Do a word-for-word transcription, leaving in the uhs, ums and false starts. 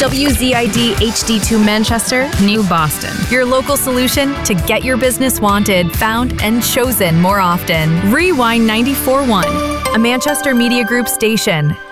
W Z I D H D two Manchester, New Boston. your local solution to get your business wanted, found, and chosen more often. Rewind ninety-four point one, a Manchester Media Group station.